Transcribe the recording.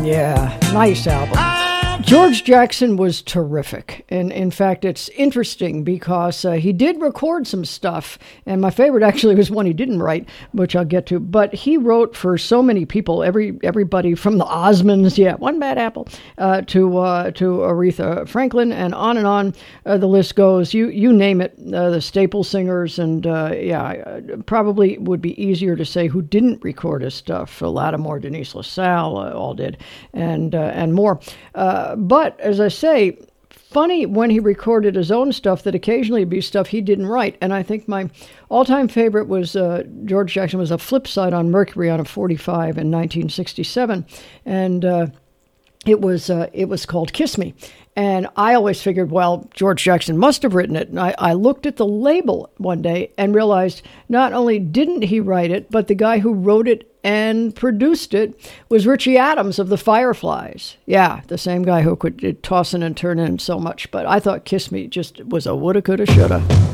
Yeah, nice album. George Jackson was terrific. And in fact, it's interesting because he did record some stuff. And my favorite actually was one he didn't write, which I'll get to. But he wrote for so many people, everybody from the Osmonds, One Bad Apple, to Aretha Franklin, and on the list goes. You name it, the staple singers. And probably would be easier to say who didn't record his stuff. Lattimore, Denise LaSalle all did, and more. But as I say, funny when he recorded his own stuff that occasionally would be stuff he didn't write. And I think my all-time favorite was George Jackson was a flip side on Mercury on a 45 in 1967, and it was called Kiss Me. And I always figured, well, George Jackson must have written it. And I looked at the label one day and realized not only didn't he write it, but the guy who wrote it and produced it was Richie Adams of the Fireflies. Yeah, the same guy who could toss in and turn in so much. But I thought Kiss Me just was a woulda, coulda, shoulda.